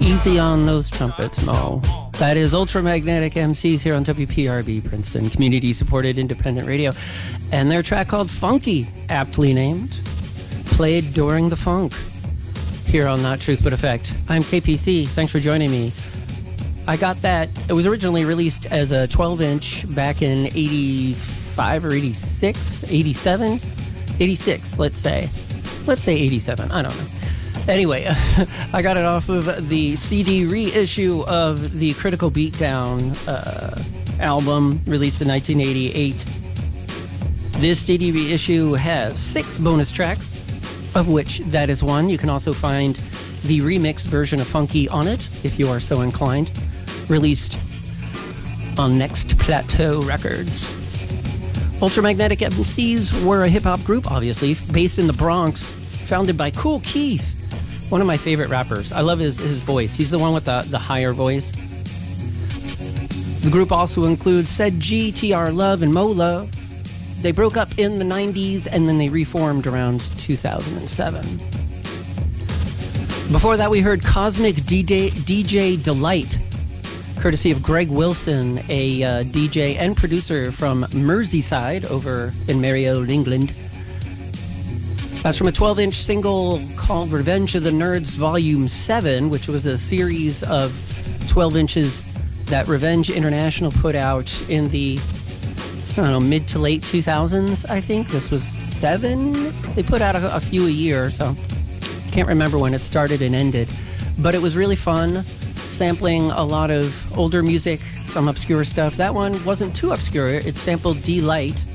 Easy on those trumpets, Mo. That is Ultramagnetic MCs here on WPRB Princeton, community-supported independent radio. And their track called Funky, aptly named, played during the funk here on Not Truth But Effect. I'm KPC. Thanks for joining me. I got that. It was originally released as a 12-inch back in 85 or 86, 87, 86, let's say. Let's say 87. I don't know. Anyway, I got it off of the CD reissue of the Critical Beatdown album released in 1988. This CD reissue has 6 bonus tracks, of which that is one. You can also find the remixed version of Funky on it, if you are so inclined, released on Next Plateau Records. Ultramagnetic MCs were a hip-hop group, obviously, based in the Bronx, founded by Kool Keith, one of my favorite rappers. I love his voice. He's the one with the higher voice. The group also includes Said G, TR Love, and Mo Love. They broke up in the 90s, and then they reformed around 2007. Before that, we heard Cosmic DJ Delight, courtesy of Greg Wilson, a DJ and producer from Merseyside over in Merry Old England. That's from a 12-inch single called Revenge of the Nerds Volume 7, which was a series of 12 inches that Revenge International put out in the, mid to late 2000s, I think. This was 7. They put out a few a year, so can't remember when it started and ended. But it was really fun, sampling a lot of older music, some obscure stuff. That one wasn't too obscure. It sampled Delight.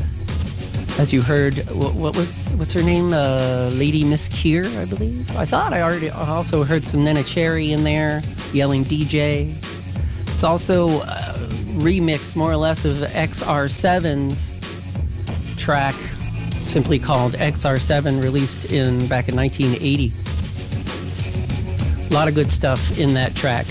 As you heard, what's her name? Lady Miss Keir, I believe. I thought I also heard some Nena Cherry in there, yelling DJ. It's also a remix, more or less, of XR7's track, simply called XR7, released back in 1980. A lot of good stuff in that track.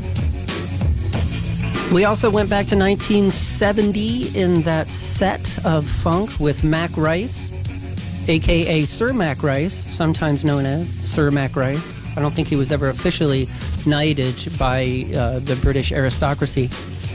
We also went back to 1970 in that set of funk with Mac Rice, a.k.a. Sir Mac Rice, sometimes known as Sir Mac Rice. I don't think he was ever officially knighted by the British aristocracy.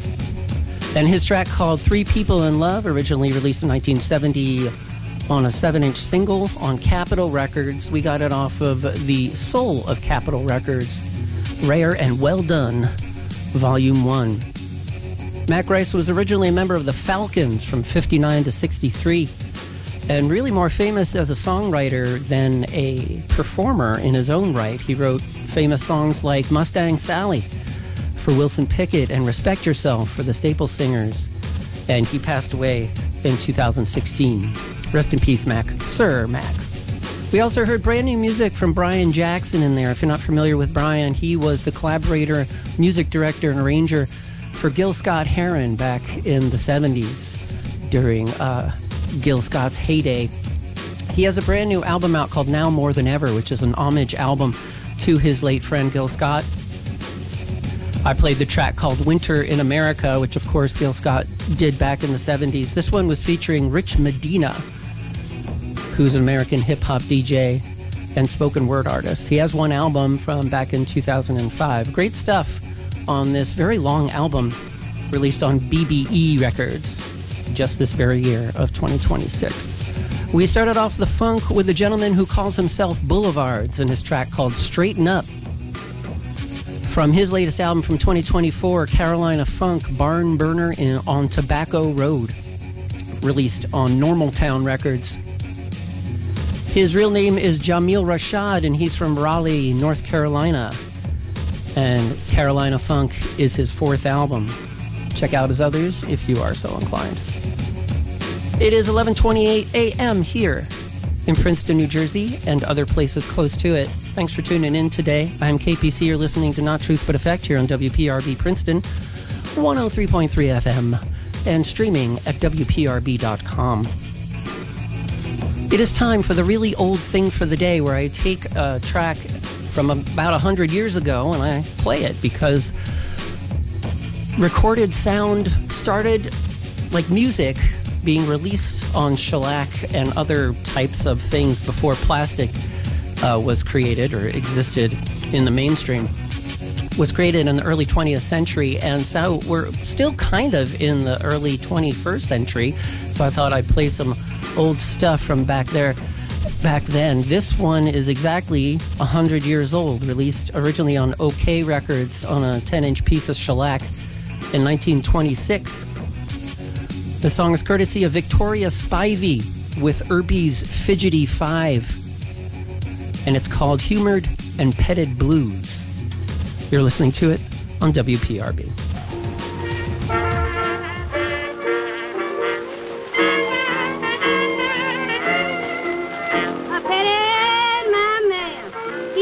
And his track called Three People in Love, originally released in 1970 on a 7-inch single on Capitol Records. We got it off of the Soul of Capitol Records, Rare and Well Done, Volume 1. Mac Rice was originally a member of the Falcons from 59 to 63, and really more famous as a songwriter than a performer in his own right. He wrote famous songs like Mustang Sally for Wilson Pickett and Respect Yourself for the Staple Singers, and he passed away in 2016. Rest in peace, Mac. Sir Mac. We also heard brand new music from Brian Jackson in there. If you're not familiar with Brian, he was the collaborator, music director, and arranger for Gil Scott-Heron back in the 70s during Gil Scott's heyday. He has a brand new album out called Now More Than Ever, which is an homage album to his late friend Gil Scott. I played the track called Winter in America, which of course Gil Scott did back in the 70s. This one was featuring Rich Medina, who's an American hip-hop DJ and spoken word artist. He has one album from back in 2005. Great stuff on this very long album released on BBE Records just this very year of 2026. We started off the funk with a gentleman who calls himself Boulevards and his track called Straighten Up. From his latest album from 2024, Carolina Funk, Barn Burner on Tobacco Road, released on Normal Town Records. His real name is Jamil Rashad, and he's from Raleigh, North Carolina. And Carolina Funk is his 4th album. Check out his others if you are so inclined. It is 11:28 a.m. here in Princeton, New Jersey, and other places close to it. Thanks for tuning in today. I'm KPC. You're listening to Not Truth But Effect here on WPRB Princeton, 103.3 FM, and streaming at WPRB.com. It is time for the really old thing for the day, where I take a track from about 100 years ago and I play it because recorded sound started, like music, being released on shellac and other types of things before plastic was created or existed in the mainstream. was created in the early 20th century, and so we're still kind of in the early 21st century. So I thought I'd play some old stuff from back then. This one is exactly 100 years old, released originally on OK Records on a 10-inch piece of shellac in 1926. The song is courtesy of Victoria Spivey with Irby's Fidgety Five, and it's called Humored and Petted Blues. You're listening to it on WPRB.